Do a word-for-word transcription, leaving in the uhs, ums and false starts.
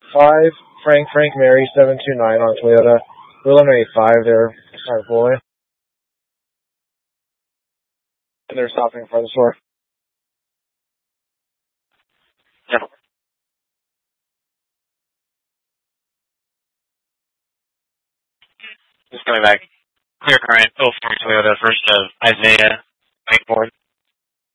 five, Frank, Frank, Mary, seven two nine on Toyota. Preliminary five there, five boy. And they're stopping in front of the store. Yeah. Just coming back. Clear current, oh four Toyota, first of Isaiah, Wakeboard.